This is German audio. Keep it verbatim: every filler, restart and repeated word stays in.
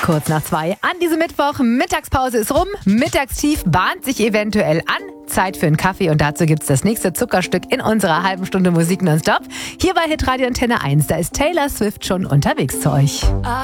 Kurz nach zwei an diesem Mittwoch. Mittagspause ist rum. Mittagstief bahnt sich eventuell an. Zeit für einen Kaffee und dazu gibt's das nächste Zuckerstück in unserer halben Stunde Musik nonstop. Hier bei Hitradio Antenne eins, da ist Taylor Swift schon unterwegs zu euch.